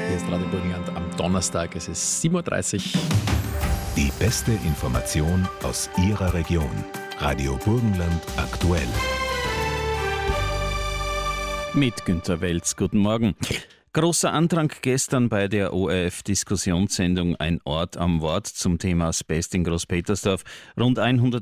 Hier ist Radio Burgenland am Donnerstag, es ist 7.30 Uhr. Die beste Information aus Ihrer Region. Radio Burgenland aktuell. Mit Günter Welz, guten Morgen. Großer Andrang gestern bei der ORF-Diskussionssendung Ein Ort am Wort zum Thema Asbest in Großpetersdorf. Rund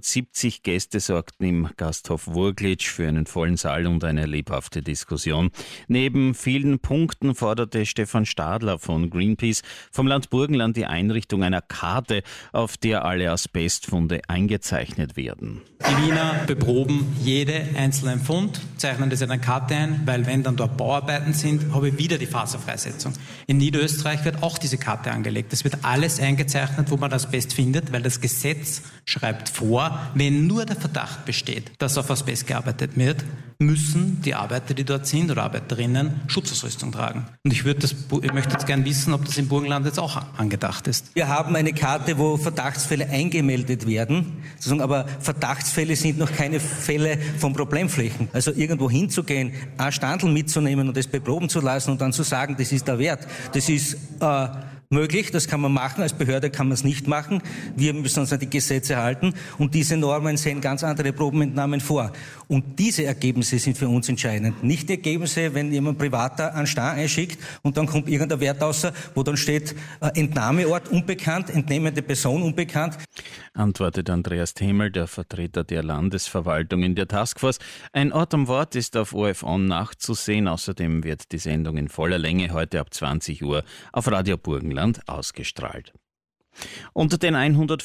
170 Gäste sorgten im Gasthof Wurglitsch für einen vollen Saal und eine lebhafte Diskussion. Neben vielen Punkten forderte Stefan Stadler von Greenpeace vom Land Burgenland die Einrichtung einer Karte, auf der alle Asbestfunde eingezeichnet werden. Die Wiener beproben jeden einzelnen Fund, zeichnen das in eine Karte ein, weil wenn dann dort Bauarbeiten sind, habe ich wieder die Faserfreisetzung. In Niederösterreich wird auch diese Karte angelegt. Es wird alles eingezeichnet, wo man Asbest findet, weil das Gesetz schreibt vor, wenn nur der Verdacht besteht, dass auf Asbest gearbeitet wird, müssen die Arbeiter, die dort sind oder Arbeiterinnen, Schutzausrüstung tragen. Und ich möchte jetzt gerne wissen, ob das im Burgenland jetzt auch angedacht ist. Wir haben eine Karte, wo Verdachtsfälle eingemeldet werden, aber Verdachtsfälle sind noch keine Fälle von Problemflächen. Also irgendwo hinzugehen, ein Standel mitzunehmen und das beproben zu lassen und dann zu sagen, das ist der Wert, das ist möglich, das kann man machen, als Behörde kann man es nicht machen. Wir müssen uns an die Gesetze halten und diese Normen sehen ganz andere Probenentnahmen vor. Und diese Ergebnisse sind für uns entscheidend. Nicht die Ergebnisse, wenn jemand Privater einen Star einschickt und dann kommt irgendein Wert raus, wo dann steht, Entnahmeort unbekannt, entnehmende Person unbekannt. Antwortet Andreas Themel, der Vertreter der Landesverwaltung in der Taskforce. Ein Ort am Wort ist auf ORF On nachzusehen. Außerdem wird die Sendung in voller Länge heute ab 20 Uhr auf Radio Burgenland ausgestrahlt. Unter den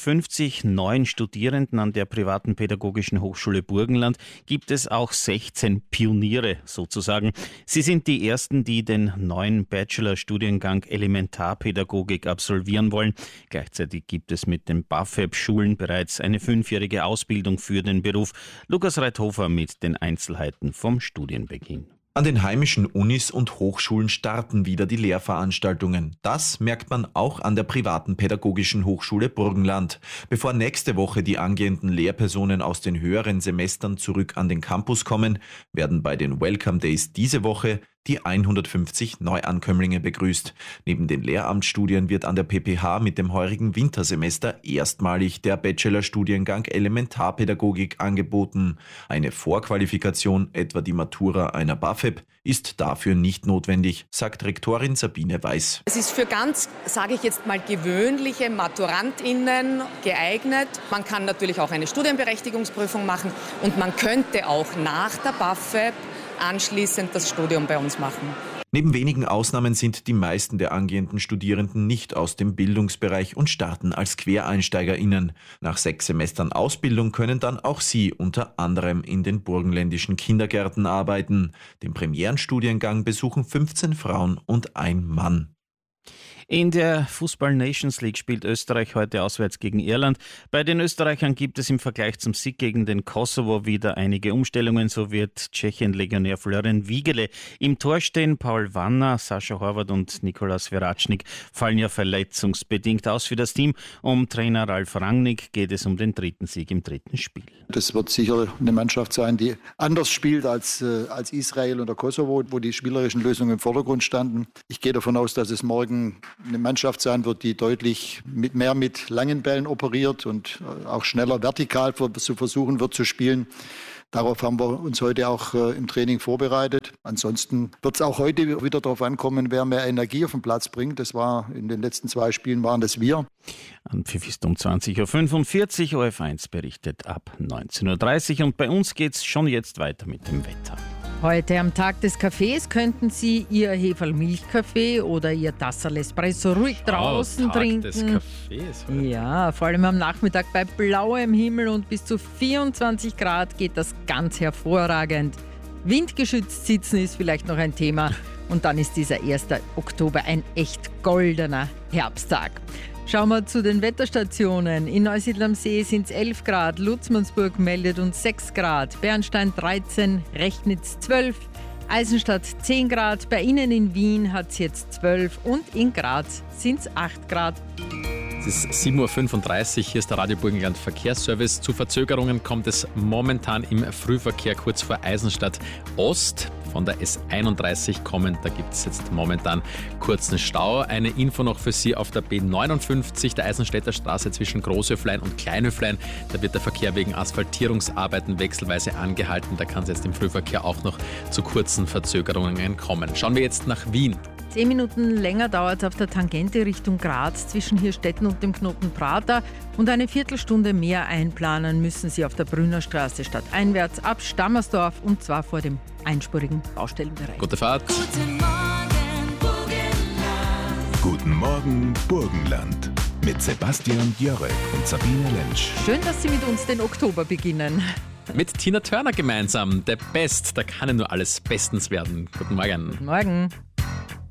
150 neuen Studierenden an der privaten Pädagogischen Hochschule Burgenland gibt es auch 16 Pioniere sozusagen. Sie sind die ersten, die den neuen Bachelor-Studiengang Elementarpädagogik absolvieren wollen. Gleichzeitig gibt es mit den BAföB-Schulen bereits eine 5-jährige Ausbildung für den Beruf. Lukas Reithofer mit den Einzelheiten vom Studienbeginn. An den heimischen Unis und Hochschulen starten wieder die Lehrveranstaltungen. Das merkt man auch an der privaten Pädagogischen Hochschule Burgenland. Bevor nächste Woche die angehenden Lehrpersonen aus den höheren Semestern zurück an den Campus kommen, werden bei den Welcome Days diese Woche die 150 Neuankömmlinge begrüßt. Neben den Lehramtsstudien wird an der PPH mit dem heurigen Wintersemester erstmalig der Bachelorstudiengang Elementarpädagogik angeboten. Eine Vorqualifikation, etwa die Matura einer BAföB, ist dafür nicht notwendig, sagt Rektorin Sabine Weiß. Es ist für ganz, sage ich jetzt mal, gewöhnliche MaturantInnen geeignet. Man kann natürlich auch eine Studienberechtigungsprüfung machen und man könnte auch nach der BAföB anschließend das Studium bei uns machen. Neben wenigen Ausnahmen sind die meisten der angehenden Studierenden nicht aus dem Bildungsbereich und starten als QuereinsteigerInnen. Nach 6 Semestern Ausbildung können dann auch sie unter anderem in den burgenländischen Kindergärten arbeiten. Den Premierenstudiengang besuchen 15 Frauen und ein Mann. In der Fußball-Nations League spielt Österreich heute auswärts gegen Irland. Bei den Österreichern gibt es im Vergleich zum Sieg gegen den Kosovo wieder einige Umstellungen. So wird Tschechien-Legionär Florian Wiegele im Tor stehen. Paul Wanner, Sascha Horvath und Nikolas Veracnik fallen ja verletzungsbedingt aus für das Team. Um Trainer Ralf Rangnick geht es um den 3. Sieg im 3. Spiel. Das wird sicher eine Mannschaft sein, die anders spielt als Israel und der Kosovo, wo die spielerischen Lösungen im Vordergrund standen. Ich gehe davon aus, dass es morgen eine Mannschaft sein wird, die deutlich mehr mit langen Bällen operiert und auch schneller vertikal zu versuchen wird zu spielen. Darauf haben wir uns heute auch im Training vorbereitet. Ansonsten wird es auch heute wieder darauf ankommen, wer mehr Energie auf den Platz bringt. Das war in den letzten 2 Spielen waren das wir. Anpfiff ist um 20.45 Uhr. ORF1 berichtet ab 19.30 Uhr. Und bei uns geht es schon jetzt weiter mit dem Wetter. Heute am Tag des Kaffees könnten Sie Ihr Heferl-Milchkaffee oder Ihr Tasserl Espresso ruhig draußen trinken. Des Kaffees, ja, vor allem am Nachmittag bei blauem Himmel und bis zu 24 Grad geht das ganz hervorragend. Windgeschützt sitzen ist vielleicht noch ein Thema und dann ist dieser 1. Oktober ein echt goldener Herbsttag. Schauen wir zu den Wetterstationen. In Neusiedl am See sind es 11 Grad, Lutzmannsburg meldet uns 6 Grad, Bernstein 13, Rechnitz 12, Eisenstadt 10 Grad, bei Ihnen in Wien hat es jetzt 12 und in Graz sind es 8 Grad. Es ist 7.35 Uhr, hier ist der Radio Burgenland Verkehrsservice. Zu Verzögerungen kommt es momentan im Frühverkehr kurz vor Eisenstadt Ost. von der S31 kommen. Da gibt es jetzt momentan kurzen Stau. Eine Info noch für Sie auf der B59, der Eisenstädter Straße zwischen Großhöflein und Kleinhöflein. Da wird der Verkehr wegen Asphaltierungsarbeiten wechselweise angehalten. Da kann es jetzt im Frühverkehr auch noch zu kurzen Verzögerungen kommen. Schauen wir jetzt nach Wien. 10 Minuten länger dauert es auf der Tangente Richtung Graz zwischen Hirstetten und dem Knoten Prater und eine Viertelstunde mehr einplanen müssen Sie auf der Brünnerstraße stadteinwärts ab Stammersdorf und zwar vor dem einspurigen Baustellenbereich. Gute Fahrt. Guten Morgen, Burgenland. Guten Morgen, Burgenland. Mit Sebastian Jörg und Sabine Lentsch. Schön, dass Sie mit uns den Oktober beginnen. Mit Tina Turner gemeinsam. Der Best, da kann ja nur alles bestens werden. Guten Morgen. Guten Morgen.